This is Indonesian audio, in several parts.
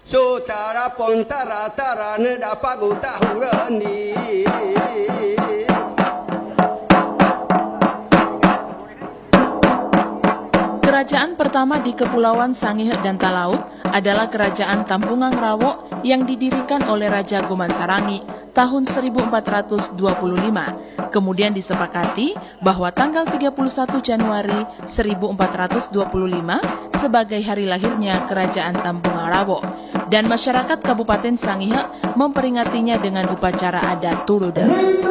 Sutara pontara tara neda paguta hurani. Kerajaan pertama di Kepulauan Sangihe dan Talaut adalah Kerajaan Tampungan Rawo yang didirikan oleh Raja Gomansarangi tahun 1425. Kemudian disepakati bahwa tanggal 31 Januari 1425 sebagai hari lahirnya Kerajaan Tampungan Rawo. Dan masyarakat Kabupaten Sangihe memperingatinya dengan upacara adat Tulude.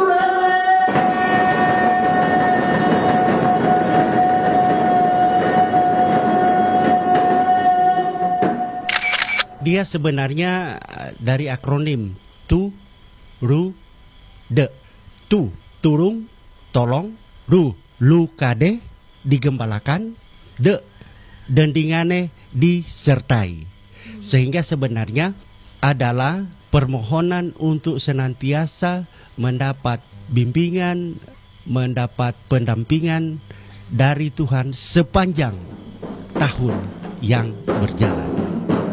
Dia sebenarnya dari akronim Tu, Ru, De. Tu, turung, tolong. Ru, lukade, digembalakan. De, dendingane, disertai. Sehingga sebenarnya adalah permohonan untuk senantiasa mendapat bimbingan, mendapat pendampingan dari Tuhan sepanjang tahun yang berjalan.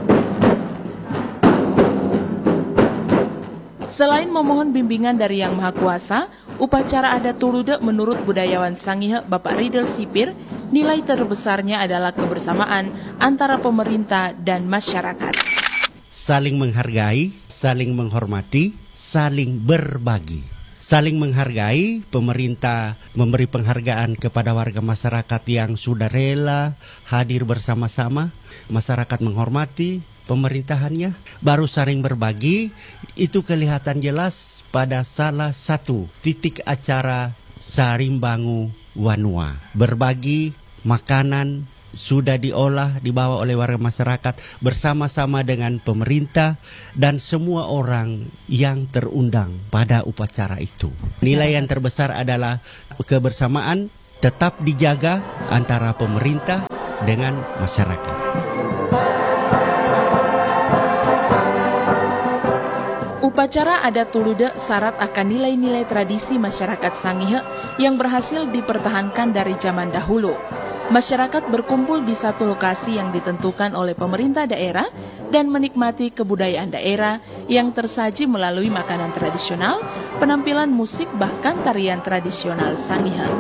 Selain memohon bimbingan dari Yang Maha Kuasa, upacara adat Tulude menurut budayawan Sangihe Bapak Ridel Sipir, nilai terbesarnya adalah kebersamaan antara pemerintah dan masyarakat. Saling menghargai, saling menghormati, saling berbagi. Saling menghargai, pemerintah memberi penghargaan kepada warga masyarakat yang sudah rela hadir bersama-sama. Masyarakat menghormati pemerintahannya, baru saling berbagi. Itu kelihatan jelas pada salah satu titik acara Sarimbangu Wanua. Berbagi makanan sudah diolah, dibawa oleh warga masyarakat bersama-sama dengan pemerintah dan semua orang yang terundang pada upacara itu. Nilai yang terbesar adalah kebersamaan tetap dijaga antara pemerintah dengan masyarakat. Upacara adat Tulude syarat akan nilai-nilai tradisi masyarakat Sangihe yang berhasil dipertahankan dari zaman dahulu. Masyarakat berkumpul di satu lokasi yang ditentukan oleh pemerintah daerah dan menikmati kebudayaan daerah yang tersaji melalui makanan tradisional, penampilan musik bahkan tarian tradisional Sangihe.